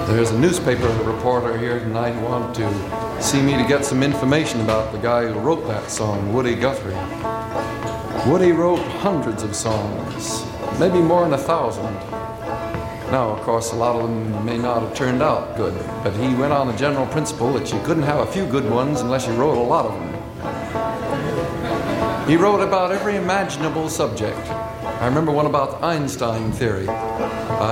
There's a newspaper reporter here tonight who wanted to see me to get some information about the guy who wrote that song, Woody Guthrie. Woody wrote hundreds of songs, maybe more than 1,000. Now, of course, a lot of them may not have turned out good, but he went on the general principle that you couldn't have a few good ones unless you wrote a lot of them. He wrote about every imaginable subject. I remember one about Einstein theory.